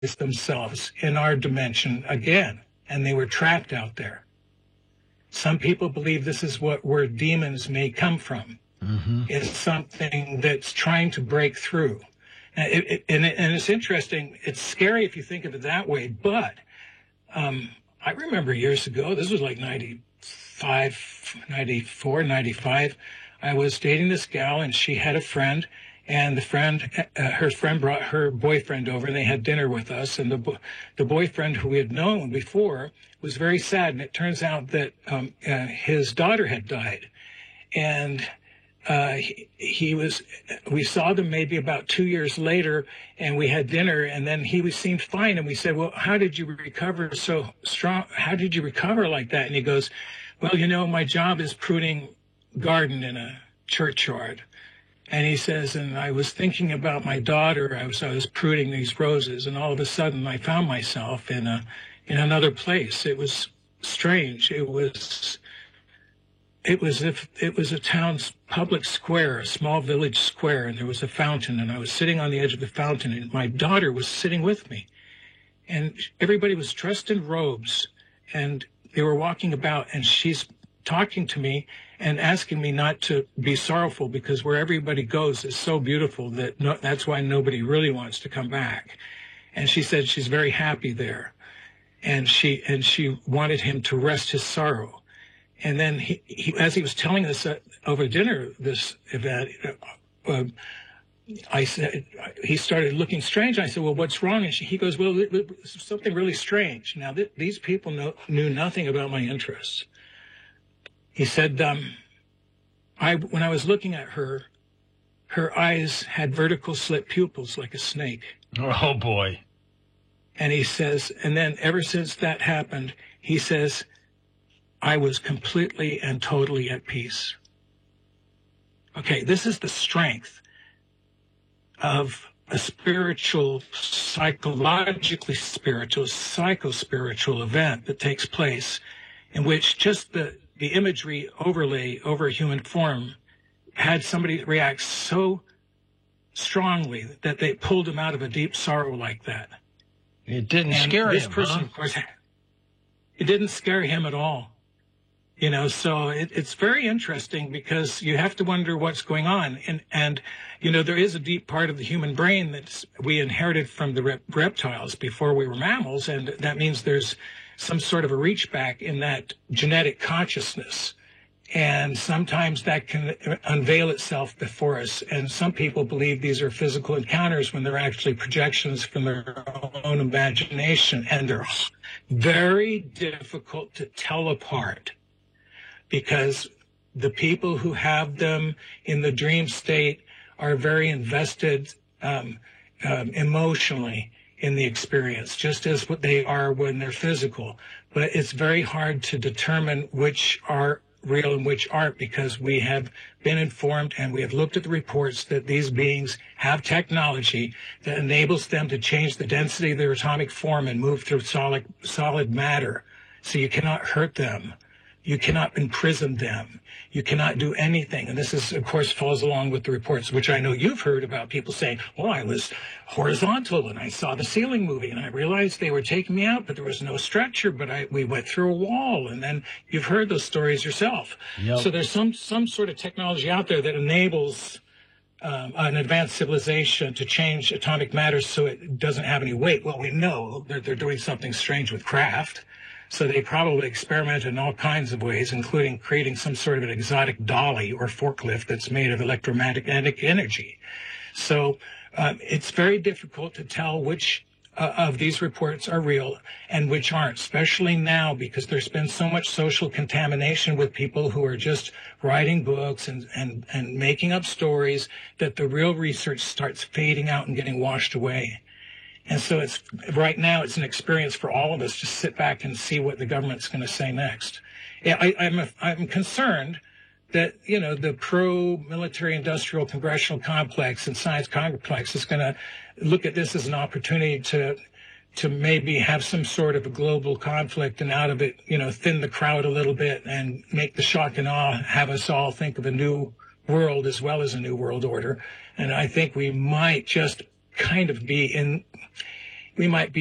themselves in our dimension again, and they were trapped out there. Some people believe this is where demons may come from. Mm-hmm. It's something that's trying to break through. And it's interesting. It's scary if you think of it that way. But I remember years ago, this was like 95, 94, 95. I was dating this gal, and she had a friend. And her friend brought her boyfriend over, and they had dinner with us. And the boyfriend, who we had known before, was very sad. And it turns out that his daughter had died. And we saw them maybe about 2 years later, and we had dinner, and then seemed fine. And we said, well, how did you recover so strong? How did you recover like that? And he goes, well, my job is pruning garden in a churchyard. And he says, and I was thinking about my daughter. I was pruning these roses, and all of a sudden I found myself in another place. It was strange. It was if it was a town's public square, a small village square, and there was a fountain, and I was sitting on the edge of the fountain, and my daughter was sitting with me. And everybody was dressed in robes, and they were walking about, and she's talking to me and asking me not to be sorrowful, because where everybody goes is so beautiful that that's why nobody really wants to come back. And she said she's very happy there, and she wanted him to rest his sorrow. And then he as he was telling us over dinner this event, I said, he started looking strange. I said, well, what's wrong? And he goes, well, it's something really strange. Now, these people knew nothing about my interests. He said, when I was looking at her eyes had vertical slit pupils like a snake. Oh, boy. And he says, and then ever since that happened, he says, I was completely and totally at peace. Okay, this is the strength of a spiritual, psychologically spiritual, psycho-spiritual event that takes place in which just the imagery overlay over a human form had somebody react so strongly that they pulled him out of a deep sorrow like that. It didn't scare him, this person, of course, it didn't scare him at all. So it's very interesting, because you have to wonder what's going on. And there is a deep part of the human brain that we inherited from the reptiles before we were mammals, and that means there's some sort of a reach back in that genetic consciousness. And sometimes that can unveil itself before us. And some people believe these are physical encounters when they're actually projections from their own imagination. And they're very difficult to tell apart, because the people who have them in the dream state are very invested emotionally in the experience, just as what they are when they're physical. But it's very hard to determine which are real and which aren't, because we have been informed and we have looked at the reports that these beings have technology that enables them to change the density of their atomic form and move through solid matter. So you cannot hurt them. You cannot imprison them. You cannot do anything. And this is, of course, falls along with the reports, which I know you've heard about, people saying, well, I was horizontal and I saw the ceiling moving and I realized they were taking me out, but there was no structure, but we went through a wall. And then you've heard those stories yourself. Yep. So there's some sort of technology out there that enables an advanced civilization to change atomic matter so it doesn't have any weight. Well, we know that they're doing something strange with craft. So they probably experimented in all kinds of ways, including creating some sort of an exotic dolly or forklift that's made of electromagnetic energy. So it's very difficult to tell which of these reports are real and which aren't, especially now, because there's been so much social contamination with people who are just writing books and making up stories, that the real research starts fading out and getting washed away. And so right now it's an experience for all of us to sit back and see what the government's going to say next. I'm concerned that, the pro-military industrial congressional complex and science complex is going to look at this as an opportunity to maybe have some sort of a global conflict, and out of it, thin the crowd a little bit and make the shock and awe, have us all think of a new world as well as a new world order. And I think we might just kind of be we might be